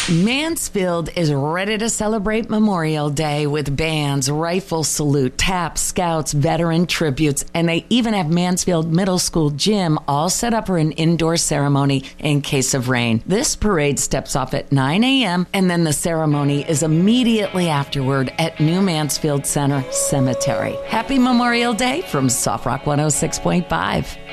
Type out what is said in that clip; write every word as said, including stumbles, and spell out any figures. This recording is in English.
Mansfield is ready to celebrate Memorial Day with bands, rifle salute, taps, scouts, veteran tributes, and they even have Mansfield Middle School gym all set up for an indoor ceremony in case of rain. This parade steps off at nine a.m. and then the ceremony is immediately afterward at New Mansfield Center Cemetery. Happy Memorial Day from Soft Rock one oh six point five.